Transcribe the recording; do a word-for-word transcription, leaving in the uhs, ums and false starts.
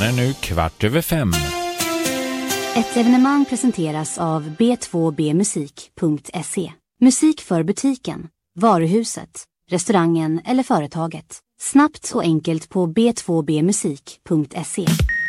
är nu kvart över fem. Ett evenemang presenteras av b två b musik punkt se. Musik för butiken, varuhuset, restaurangen eller företaget. Snabbt och enkelt på b två b musik punkt se.